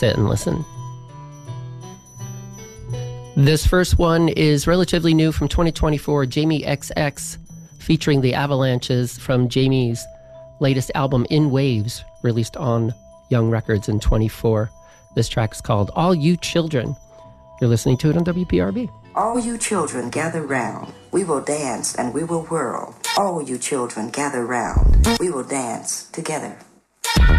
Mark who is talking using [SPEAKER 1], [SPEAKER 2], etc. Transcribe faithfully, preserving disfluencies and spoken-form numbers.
[SPEAKER 1] sit and listen. This first one is relatively new from twenty twenty-four, Jamie X X, featuring the Avalanches from Jamie's latest album, In Waves, released on Young Records in twenty-four. This track is called All You Children. You're listening to it on W P R B.
[SPEAKER 2] All you children gather round, we will dance and we will whirl. All you children gather round, we will dance together.